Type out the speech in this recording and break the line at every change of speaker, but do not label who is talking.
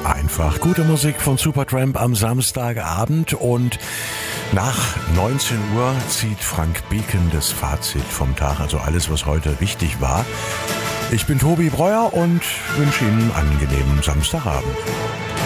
Einfach gute Musik von Supertramp am Samstagabend und nach 19 Uhr zieht Frank Beken das Fazit vom Tag, also alles, was heute wichtig war. Ich bin Tobi Breuer und wünsche Ihnen einen angenehmen Samstagabend.